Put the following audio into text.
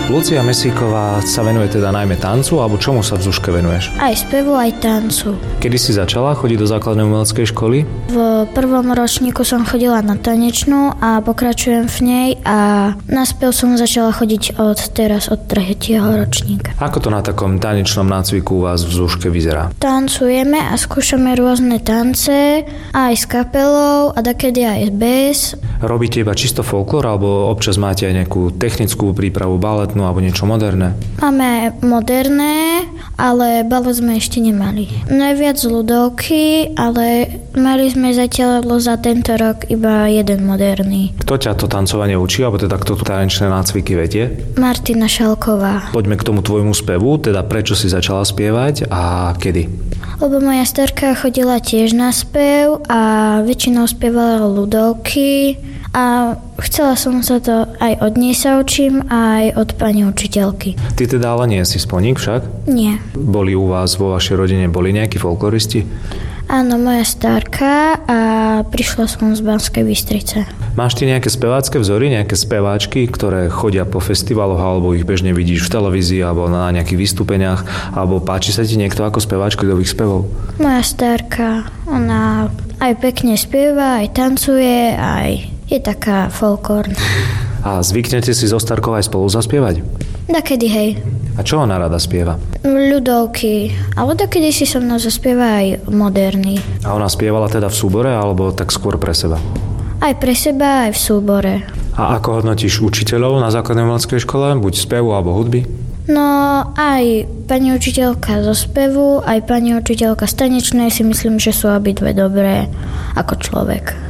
Lucia Mesíková sa venuje teda najmä tancu, alebo čomu sa v Zuške venuješ? Aj spevu, aj tancu. Kedy si začala chodiť do základnej umeleckej školy? V prvom ročníku som chodila na tanečnú a pokračujem v nej a na spev som začala chodiť od 3. ročníka. Ako to na takom tanečnom nácviku u vás v Zuške vyzerá? Tancujeme a skúšame rôzne tance, aj s kapelou a dakedy aj bez. Robíte iba čisto folklór, alebo občas máte aj nejakú technickú prípravu, baletnú alebo niečo moderné? Máme moderné, ale balet sme ešte nemali. Najviac ľudovky, ale mali sme zatiaľ za tento rok iba jeden moderný. Kto ťa to tancovanie učí, alebo teda kto tu tanečné nácviky vedie? Martina Šalková. Poďme k tomu tvojmu spevu, teda prečo si začala spievať a kedy? Lebo moja starka chodila tiež na spev a väčšinou spievala ľudovky a chcela som sa to aj od nej sa učím, aj od pani učiteľky. Ty teda ale nie si sponík však? Nie. Boli u vás vo vašej rodine nejakí folkloristi? Áno, moja starka a prišla som z Banskej Bystrice. Máš ty nejaké spevácké vzory, nejaké speváčky, ktoré chodia po festivaloch alebo ich bežne vidíš v televízii alebo na nejakých vystúpeniach, alebo páči sa ti niekto ako speváčka ľudových spevov? Moja starka, ona aj pekne spieva, aj tancuje, aj je taká folklórna. A zvyknete si so starkou aj spolu zaspievať? Dakedy, hej. A čo ona rada spieva? Ľudovky, alebo dakedy si so mnou zaspieva aj moderný. A ona spievala teda v súbore, alebo tak skôr pre seba? Aj pre seba, aj v súbore. A ako hodnotíš učiteľov na základnej umeleckej škole, buď spevu alebo hudby? No aj pani učiteľka zo spevu, aj pani učiteľka z tanečnej si myslím, že sú obidve dobré ako človek.